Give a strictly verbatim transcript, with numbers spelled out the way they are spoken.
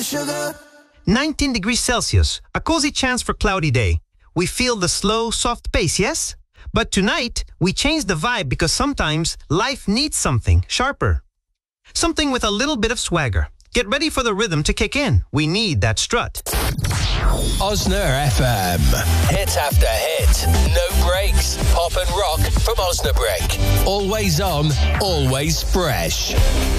sugar. nineteen degrees Celsius, a cozy chance for cloudy day. We feel the slow, soft pace, yes? But tonight, we change the vibe because sometimes life needs something sharper. Something with a little bit of swagger. Get ready for the rhythm to kick in. We need that strut. Osna F M. Hit after hit. No breaks. Pop and rock from Osnabrück. Always on, always fresh.